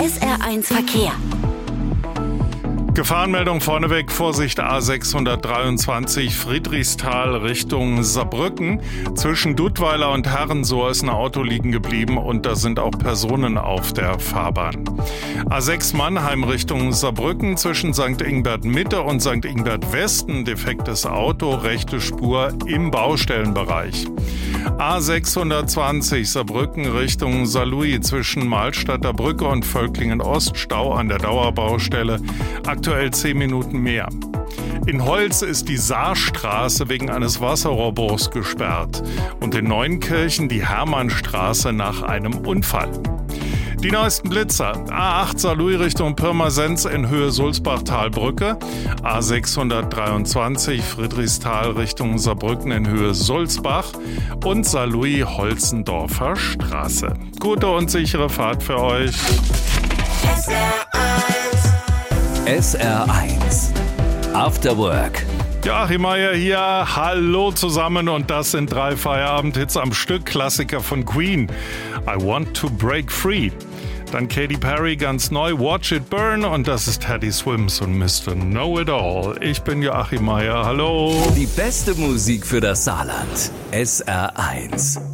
SR1 Verkehr. Gefahrenmeldung vorneweg, Vorsicht A623 Friedrichsthal Richtung Saarbrücken. Zwischen Dudweiler und Herrensohr ist ein Auto liegen geblieben und da sind auch Personen auf der Fahrbahn. A6 Mannheim Richtung Saarbrücken zwischen St. Ingbert Mitte und St. Ingbert Westen defektes Auto, rechte Spur im Baustellenbereich. A620 Saarbrücken Richtung Saarlouis zwischen Mahlstadter Brücke und Völklingen Ost, Stau an der Dauerbaustelle, aktuell 10 Minuten mehr. In Holz ist die Saarstraße wegen eines Wasserrohrbruchs gesperrt und in Neunkirchen die Hermannstraße nach einem Unfall. Die neuesten Blitzer: A8 Saarlouis Richtung Pirmasens in Höhe Sulzbach-Talbrücke, A623 Friedrichsthal Richtung Saarbrücken in Höhe Sulzbach und Saarlouis-Holzendorfer Straße. Gute und sichere Fahrt für euch. SR1 After Work. Joachim Meier hier, hallo zusammen und das sind 3 Feierabendhits am Stück, Klassiker von Queen. I Want to Break Free. Dann Katy Perry ganz neu, Watch It Burn und das ist Teddy Swims und Mr. Know It All. Ich bin Joachim Meier, hallo. Die beste Musik für das Saarland. SR1.